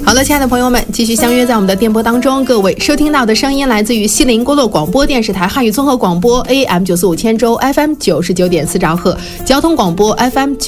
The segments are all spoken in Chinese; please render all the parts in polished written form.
好了，亲爱的朋友们，继续相约在我们的电波当中。各位收听到的声音来自于西宁郭勒广播电视台汉语综合广播 AM945千州 FM99.4兆赫，交通广播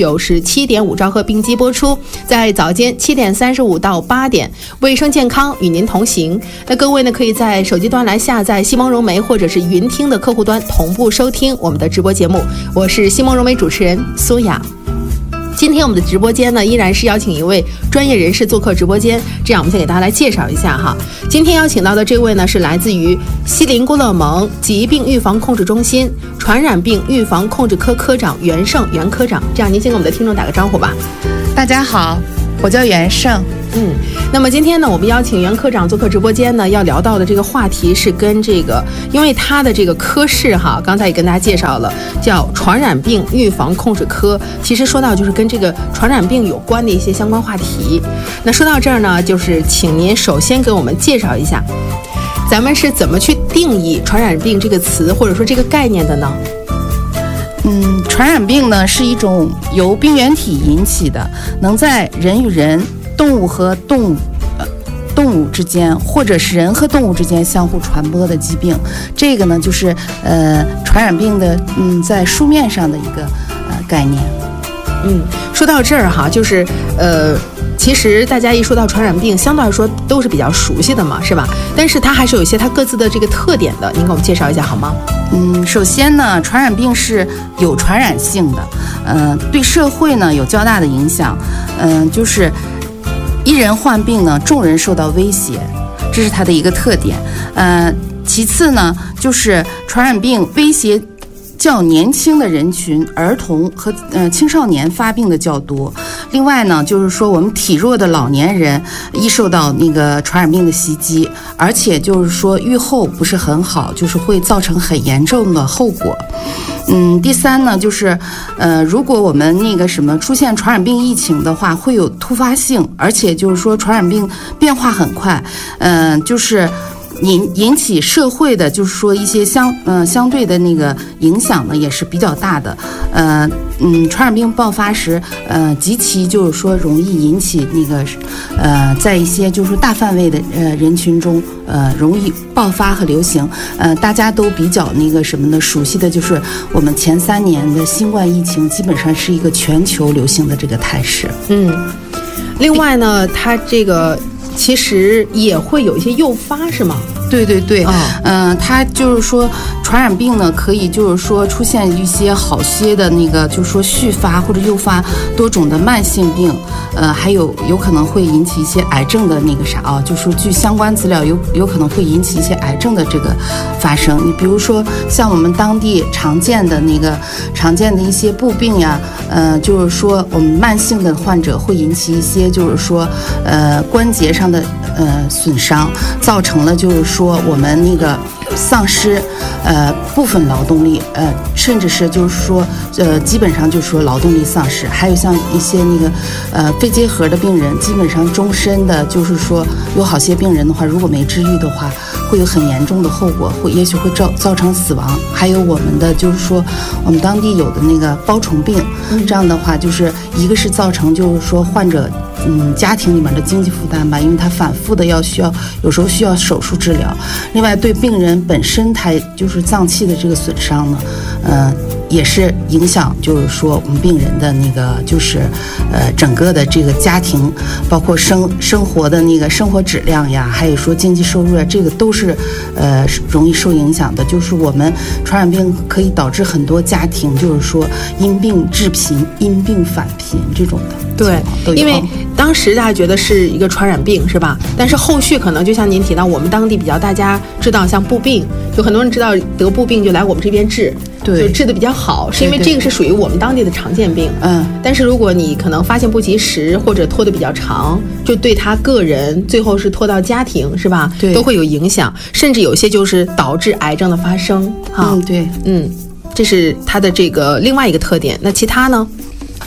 FM97.5兆赫并机播出，在早间7点35到8点，卫生健康与您同行。那各位呢，可以在手机端来下载西蒙融媒或者是云听的客户端同步收听我们的直播节目。我是西蒙融媒主持人苏雅。今天我们的直播间呢，依然是邀请一位专业人士做客直播间。这样，我们先给大家来介绍一下哈。今天邀请到的这位呢，是来自于西宁郭勒盟疾病预防控制中心传染病预防控制科科长袁胜袁科长。这样，您先给我们的听众打个招呼吧。 大家好，我叫袁胜。 那么今天呢，我们邀请袁科长做客直播间呢，要聊到的这个话题是跟这个，因为他的这个科室哈，刚才也跟大家介绍了，叫传染病预防控制科。其实说到就是跟这个传染病有关的一些相关话题。那说到这儿呢，就是请您首先给我们介绍一下，咱们是怎么去定义传染病这个词或者说这个概念的呢？ 传染病呢是一种由病原体引起的，能在人与人、动物和动物之间，或者是人和动物之间相互传播的疾病。这个呢就是传染病的在书面上的一个概念。 说到这儿哈，就是其实大家一说到传染病，相对来说都是比较熟悉的嘛，是吧？但是它还是有一些它各自的这个特点的，您给我们介绍一下好吗？ 首先呢，传染病是有传染性的，对社会呢有较大的影响，就是一人患病呢，众人受到威胁，这是它的一个特点。其次呢，就是传染病威胁较年轻的人群，儿童和青少年发病的较多。另外呢，就是说我们体弱的老年人易受到那个传染病的袭击，而且就是说预后不是很好，就是会造成很严重的后果。第三呢，就是如果我们那个什么出现传染病疫情的话，会有突发性，而且就是说传染病变化很快，就是引起社会的就是说一些相对的那个影响呢，也是比较大的。传染病爆发时，极其就是说容易引起那个在一些就是说大范围的人群中容易爆发和流行。大家都比较那个什么呢，熟悉的就是我们前3年的新冠疫情，基本上是一个全球流行的这个态势。 另外呢，它这个其实也会有一些诱发，是吗？ 对，它就是说传染病呢，可以就是说出现一些好些的那个，就是说续发或者诱发多种的慢性病，还有可能会引起一些癌症的那个啥啊，就是说据相关资料有可能会引起一些癌症的这个发生。你比如说像我们当地常见的一些步病呀，就是说我们慢性的患者会引起一些就是说关节上的损伤，造成了就是说我们那个丧失部分劳动力，甚至是就是说基本上就是说劳动力丧失。还有像一些那个肺结核的病人，基本上终身的，就是说有好些病人的话，如果没治愈的话，会有很严重的后果，也许会造成死亡。还有我们的就是说我们当地有的那个包虫病，这样的话就是一个是造成就是说患者家庭里面的经济负担吧，因为他反复的有时候需要手术治疗。另外对病人本身他就是脏器的这个损伤呢，也是影响就是说我们病人的那个就是整个的这个家庭，包括生活的那个生活质量呀，还有说经济收入呀，这个都是容易受影响的。就是我们传染病可以导致很多家庭就是说因病致贫、因病返贫这种的。 对，因为当时大家觉得是一个传染病，是吧？但是后续可能就像您提到，我们当地比较大家知道，像步病，就很多人知道得步病就来我们这边治， 对， 就治得比较好，是因为这个是属于我们当地的常见病。但是如果你可能发现不及时，或者拖得比较长，就对他个人，最后是拖到家庭，是吧？ 对， 都会有影响，甚至有些就是导致癌症的发生。 对， 这是它的这个另外一个特点。那其他呢？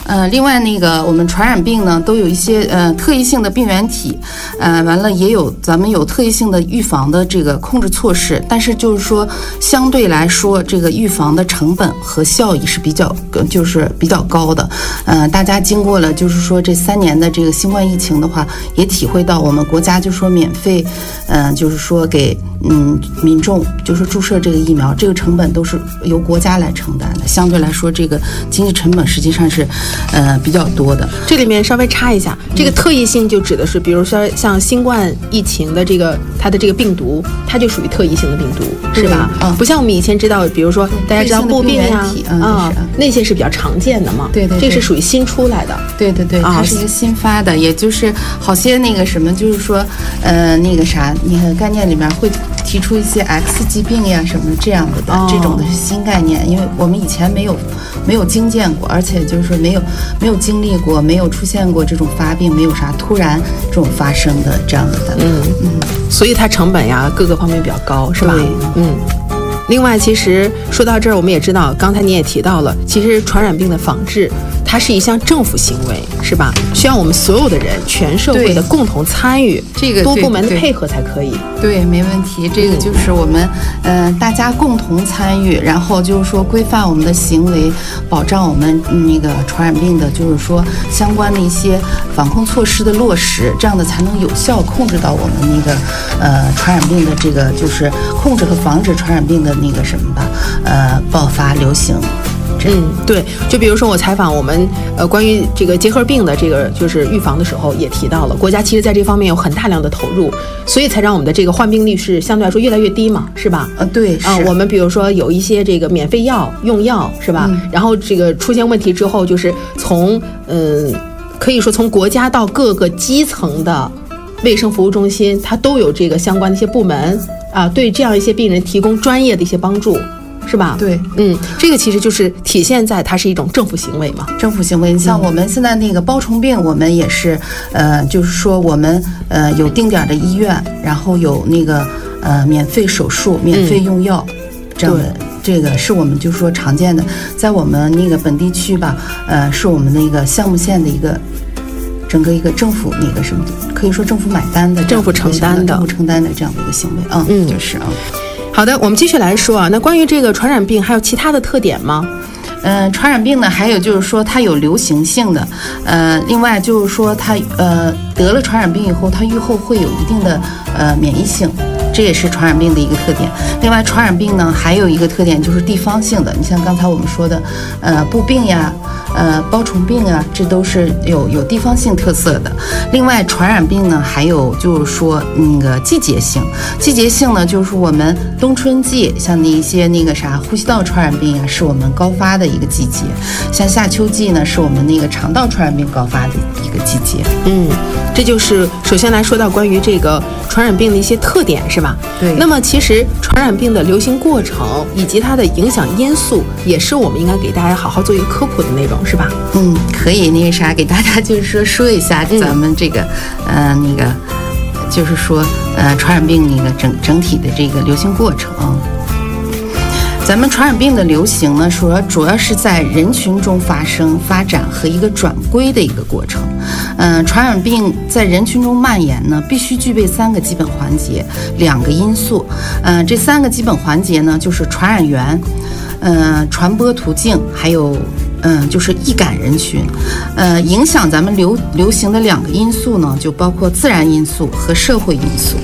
另外那个我们传染病呢都有一些特异性的病原体，完了也有咱们有特异性的预防的这个控制措施，但是就是说相对来说这个预防的成本和效益是比较高的。大家经过了就是说这3年的这个新冠疫情的话，也体会到我们国家就说免费，就是说给民众就是注射这个疫苗，这个成本都是由国家来承担的，相对来说这个经济成本实际上是比较多的。 这里面稍微插一下，这个特异性就指的是，比如说像新冠疫情的这个它的这个病毒，它就属于特异性的病毒，是吧？不像我们以前知道，比如说大家知道布病呀，那些是比较常见的嘛。 对， 这是属于新出来的。 对，它是一个新发的，也就是好些那个什么，就是说那个啥，你看概念里面会提出一些 X 疾病呀什么这样的这种的是新概念，因为我们以前没有经见过，而且就是说没有经历过，没有出现过这种发病，没有啥突然这种发生的这样的。 所以它成本呀各个方面比较高，是吧？另外，其实说到这儿，我们也知道，刚才你也提到了，其实传染病的防治，它是一项政府行为，是吧？需要我们所有的人，全社会的共同参与， 这个多部门的配合才可以。 对，没问题。这个就是我们，大家共同参与，然后就是说规范我们的行为，保障我们那个传染病的，就是说相关的一些防控措施的落实，这样的才能有效控制到我们那个传染病的这个就是控制和防止传染病的那个什么吧，爆发流行。 对，就比如说我采访我们关于这个结核病的这个就是预防的时候，也提到了国家其实在这方面有很大量的投入，所以才让我们的这个患病率是相对来说越来越低嘛，是吧？ 对， 我们比如说有一些这个免费用药，是吧？然后这个出现问题之后，就是从可以说从国家到各个基层的卫生服务中心，它都有这个相关的一些部门对这样一些病人提供专业的一些帮助。是吧？ 对， 这个其实就是体现在它是一种政府行为嘛。 政府行为，你像我们现在那个包虫病，我们也是，就是说我们有定点的医院，然后有那个免费手术、免费用药，这样的。这个是我们就是说常见的，在我们那个本地区吧，是我们那个项目县的一个整个一个政府那个什么，可以说政府买单的、 政府承担的这样的一个行为，就是好的，我们继续来说那关于这个传染病还有其他的特点吗？ 传染病呢，还有就是说它有流行性的，另外就是说它得了传染病以后，它预后会有一定的免疫性，这也是传染病的一个特点。另外，传染病呢还有一个特点就是地方性的，你像刚才我们说的布病呀、包虫病啊，这都是有地方性特色的。另外，传染病呢还有就是说那个季节性，呢就是我们冬春季像那一些那个啥呼吸道传染病啊，是我们高发的一个季节，像夏秋季呢是我们那个肠道传染病高发的一个季节。 这就是首先来说到关于这个传染病的一些特点，是吧？ 对。 那么其实传染病的流行过程以及它的影响因素，也是我们应该给大家好好做一个科普的内容，是吧？ 可以那个啥给大家就是说一下咱们这个那个就是说传染病那个整体的这个流行过程。咱们传染病的流行呢，主要是在人群中发生、发展和一个转归的一个过程。传染病在人群中蔓延呢，必须具备3个基本环节，2个因素。这3个基本环节呢，就是传染源、传播途径，还有就是易感人群。影响咱们流行的2个因素呢，就包括自然因素和社会因素。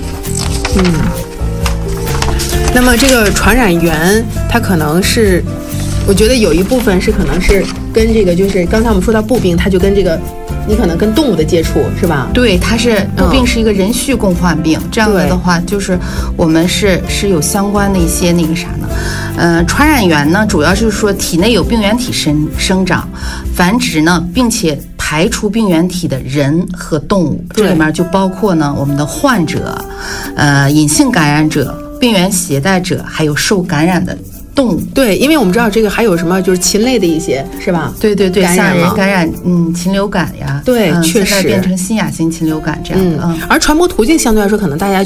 那么这个传染源，它可能是，我觉得有一部分是可能是跟这个，就是刚才我们说到布病，它就跟这个，你可能跟动物的接触，是吧？ 对，它是布病是一个人畜共患病，这样的话，就是我们是有相关的一些那个啥呢？传染源呢，主要就是说体内有病原体生长、繁殖呢，并且排除病原体的人和动物，这里面就包括呢我们的患者、隐性感染者、病原携带者，还有受感染的动物。 对，因为我们知道这个还有什么就是禽类的一些，是吧？ 对，像人感染禽流感呀， 对，确实现在变成新亚型禽流感这样的。 而传播途径相对来说，可能大家就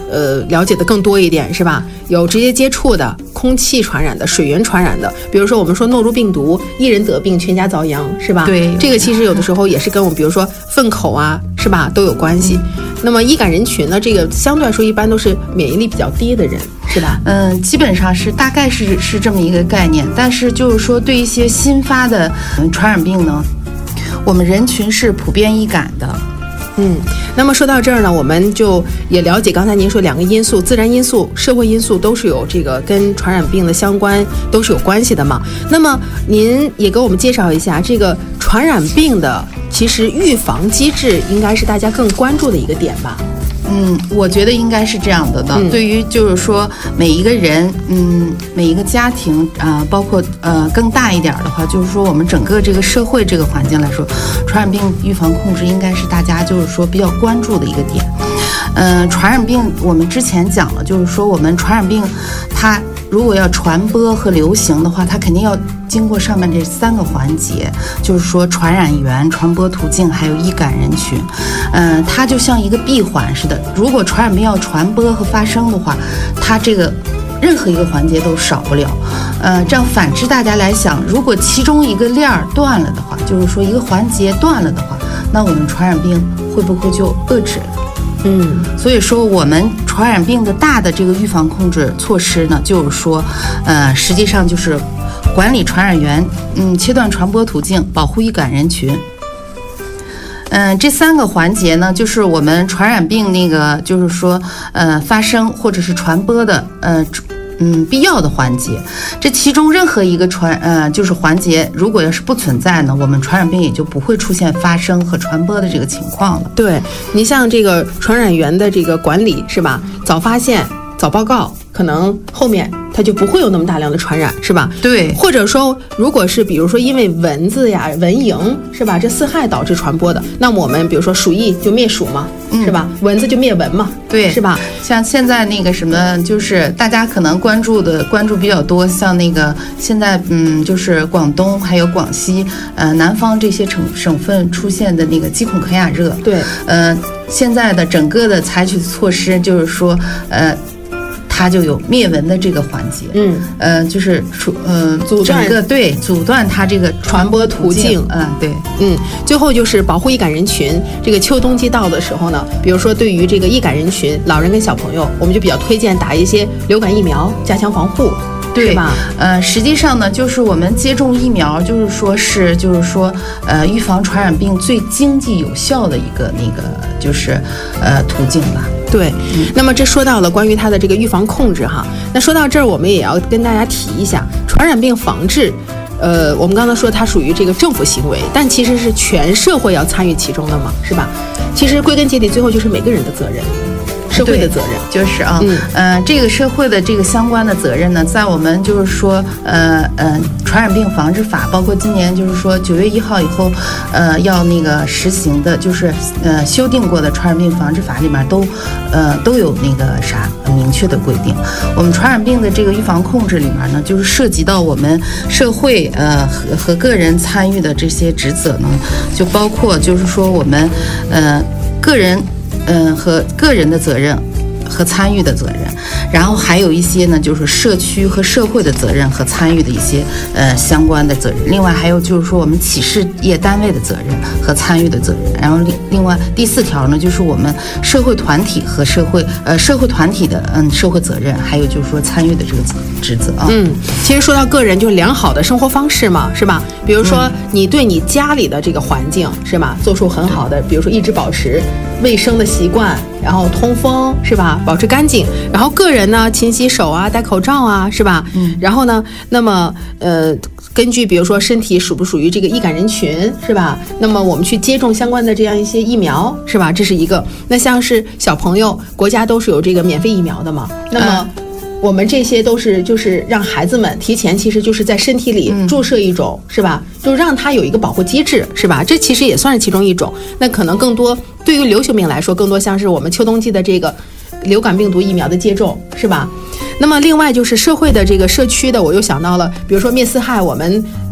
了解的更多一点，是吧？有直接接触的、空气传染的、水源传染的，比如说我们说诺如病毒，一人得病全家遭殃，是吧？ 对， 这个其实有的时候也是跟我们比如说粪口啊，是吧，都有关系。那么易感人群呢，这个相对来说一般都是免疫力比较低的人，是吧？ 基本上是大概是这么一个概念，但是就是说对一些新发的传染病呢，我们人群是普遍易感的。 那么说到这儿呢，我们就也了解刚才您说两个因素，自然因素、社会因素都是有这个跟传染病的相关，都是有关系的嘛。那么您也给我们介绍一下这个传染病的其实预防机制，应该是大家更关注的一个点吧？ 我觉得应该是这样的。对于就是说每一个人，每一个家庭包括更大一点的话，就是说我们整个这个社会这个环境来说，传染病预防控制应该是大家就是说比较关注的一个点。传染病我们之前讲了，就是说我们传染病它如果要传播和流行的话，它肯定要经过上面这3个环节，就是说传染源、传播途径还有易感人群。它就像一个闭环似的，如果传染病要传播和发生的话，它这个任何一个环节都少不了。这样反之大家来想，如果其中一个链儿断了的话，就是说一个环节断了的话，那我们传染病会不会就遏制了？所以说我们传染病的大的这个预防控制措施呢，就是说，实际上就是管理传染源，切断传播途径，保护易感人群。这3个环节呢，就是我们传染病那个就是说，发生或者是传播的，必要的环节。这其中任何一个就是环节，如果要是不存在呢，我们传染病也就不会出现发生和传播的这个情况了。 对，你像这个传染源的这个管理，是吧？早发现、早报告，可能后面它就不会有那么大量的传染，是吧？ 对。 或者说，如果是比如说因为蚊子呀、蚊蝇，是吧？这4害导致传播的，那么我们比如说鼠疫就灭鼠嘛，是吧？蚊子就灭蚊嘛， 对， 是吧？ 像现在那个什么，就是大家可能关注比较多，像那个现在就是广东还有广西南方这些省份出现的那个鸡孔科亚热，对，现在的整个的采取的措施就是说它就有灭蚊的这个环节，就是阻断它这个传播途径，对， 最后就是保护易感人群。这个秋冬季到的时候呢，比如说对于这个易感人群，老人跟小朋友，我们就比较推荐打一些流感疫苗，加强防护。 对吧？实际上呢，就是我们接种疫苗，就是说，预防传染病最经济有效的一个就是途径吧。 对，那么这说到了关于它的这个预防控制哈。那说到这儿，我们也要跟大家提一下，传染病防治，我们刚才说它属于这个政府行为，但其实是全社会要参与其中的嘛，是吧？其实归根结底，最后就是每个人的责任。社会的责任就是这个社会的这个相关的责任呢，在我们就是说传染病防治法，包括今年就是说9月1号以后要那个实行的，就是修订过的传染病防治法里面都有那个明确的规定。我们传染病的这个预防控制里面呢，就是涉及到我们社会和个人参与的这些职责呢，就包括就是说我们个人和个人的责任和参与的责任，然后还有一些呢，就是社区和社会的责任和参与的一些相关的责任。另外还有就是说我们企事业单位的责任和参与的责任。然后另外第4条呢，就是我们社会团体和社会团体的社会责任，还有就是说参与的这个职责啊。 其实说到个人，就是良好的生活方式嘛，是吧？比如说你对你家里的这个环境是吧，做出很好的，比如说一直保持卫生的习惯，然后通风是吧，保持干净。然后个人呢，勤洗手啊，戴口罩啊，是吧？然后呢，那么根据比如说身体属不属于这个易感人群是吧？那么我们去接种相关的这样一些疫苗是吧？这是一个。那像是小朋友，国家都是有这个免费疫苗的嘛？那么我们这些都是就是让孩子们提前，其实就是在身体里注射一种是吧？就让他有一个保护机制是吧？这其实也算是其中一种。那可能更多对于流行病来说，更多像是我们秋冬季的这个流感病毒疫苗的接种是吧？那么另外就是社会的这个社区的，我又想到了，比如说灭4害，我们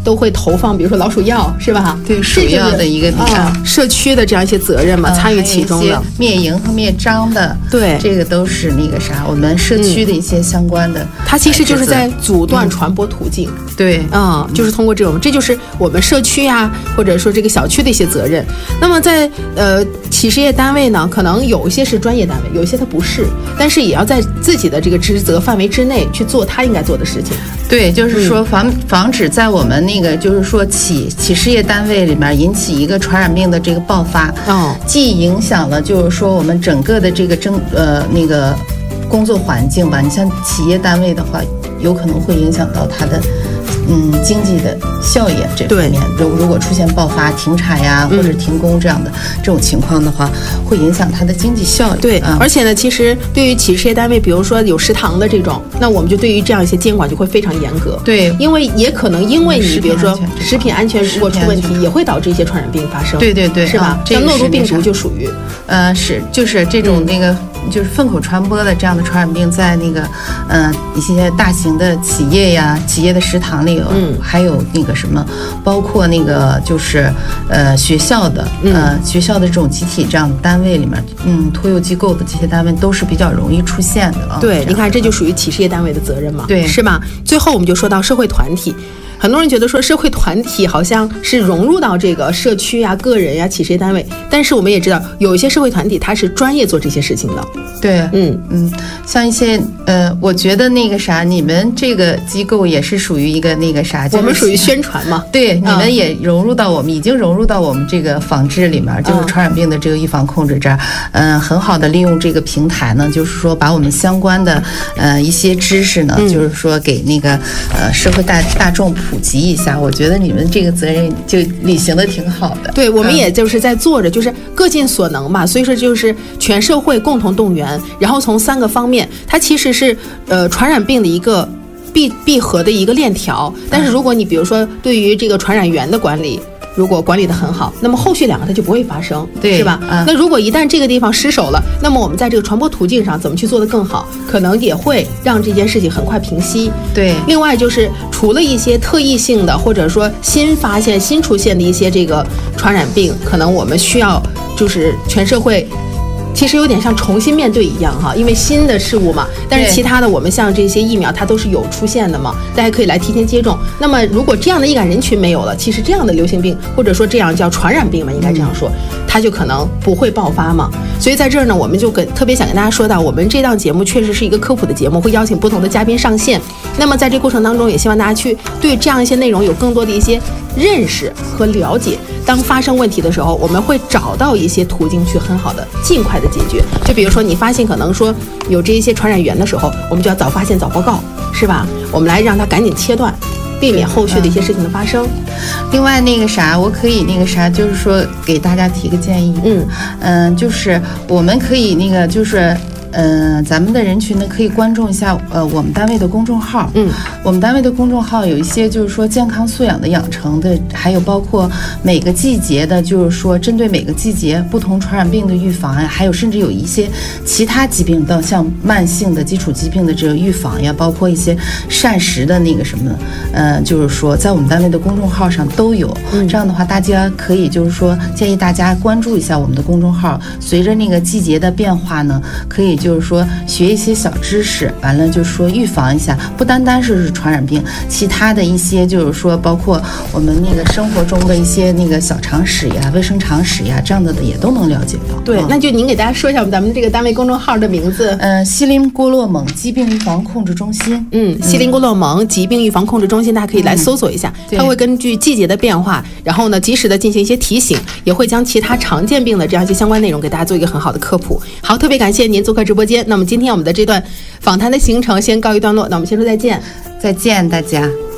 都会投放，比如说老鼠药，是吧？ 对，鼠药的一个社区的这样一些责任嘛，参与其中的灭蝇和灭蟑的， 对， 这个都是那个啥，我们社区的一些相关的。 它其实就是在阻断传播途径。 对， 就是通过这种，这就是我们社区呀，或者说这个小区的一些责任。那么在企事业单位呢，可能有一些是专业单位，有一些它不是，但是也要在自己的这个职责范围之内去做他应该做的事情。 对，就是说防止在我们那个就是说企事业单位里面引起一个传染病的这个爆发，既影响了就是说我们整个的这个那个工作环境吧。你像企业单位的话，有可能会影响到它的经济的效益这方面。如果出现爆发、停产呀或者停工这样的这种情况的话，会影响它的经济效益。 对，而且呢，其实对于企事业单位，比如说有食堂的这种，那我们就对于这样一些监管就会非常严格。 对， 因为也可能因为你比如说食品安全如果出问题，也会导致一些传染病发生。 对对对， 是吧？像诺如病毒就属于， 就是这种那个就是粪口传播的这样的传染病，在那个一些大型的企业呀、企业的食堂里，还有那个什么，包括那个就是学校的学校的这种集体这样的单位里面，托幼机构的这些单位都是比较容易出现的啊。 对，你看这就属于企事业单位的责任嘛， 对， 是吧？最后我们就说到社会团体。很多人觉得说社会团体好像是融入到这个社区呀、个人呀、企事业单位，但是我们也知道有一些社会团体它是专业做这些事情的。 对，像一些我觉得那个啥，你们这个机构也是属于一个那个啥， 我们属于宣传嘛。 对，你们也融入到我们，已经融入到我们这个防治里面，就是传染病的这个预防控制这儿。很好的利用这个平台呢，就是说把我们相关的一些知识呢，就是说给那个社会大众普及一下。我觉得你们这个责任就履行的挺好的。 对，我们也就是在做着，就是各尽所能嘛。所以说就是全社会共同动员，然后从3个方面，它其实是传染病的一个闭合的一个链条。但是如果你比如说对于这个传染源的管理，如果管理得很好，那么后续2个它就不会发生， 对， 是吧？那如果一旦这个地方失守了，那么我们在这个传播途径上怎么去做得更好，可能也会让这件事情很快平息。 对， 另外就是除了一些特异性的或者说新发现、新出现的一些这个传染病，可能我们需要就是全社会。其实有点像重新面对一样哈，因为新的事物嘛。但是其他的，我们像这些疫苗，它都是有出现的嘛，大家可以来提前接种。那么如果这样的易感人群没有了，其实这样的流行病或者说这样叫传染病嘛，应该这样说，它就可能不会爆发嘛。所以在这儿呢，我们就特别想跟大家说到，我们这档节目确实是一个科普的节目，会邀请不同的嘉宾上线。那么在这过程当中，也希望大家去对这样一些内容有更多的一些认识和了解。当发生问题的时候，我们会找到一些途径去很好的尽快的解决。就比如说你发现可能说有这一些传染源的时候，我们就要早发现早报告，是吧？我们来让它赶紧切断，避免后续的一些事情的发生。 另外那个啥，我可以那个啥，就是说给大家提个建议，就是我们可以那个就是咱们的人群呢，可以关注一下我们单位的公众号。我们单位的公众号有一些就是说健康素养的养成的，还有包括每个季节的，就是说针对每个季节不同传染病的预防呀，还有甚至有一些其他疾病的，像慢性的基础疾病的这个预防呀，包括一些膳食的那个什么，就是说在我们单位的公众号上都有。这样的话，大家可以就是说建议大家关注一下我们的公众号，随着那个季节的变化呢，可以就是说学一些小知识，完了就是说预防一下，不单单是传染病，其他的一些就是说包括我们那个生活中的一些那个小常识呀、卫生常识呀，这样的也都能了解到。 对，那就您给大家说一下咱们这个单位公众号的名字。 锡林郭勒盟疾病预防控制中心。 锡林郭勒盟疾病预防控制中心，大家可以来搜索一下，它会根据季节的变化，然后呢及时的进行一些提醒，也会将其他常见病的这样一些相关内容给大家做一个很好的科普。好，特别感谢您做客直播间。那么今天我们的这段访谈的行程先告一段落，那我们先说再见。 再见大家。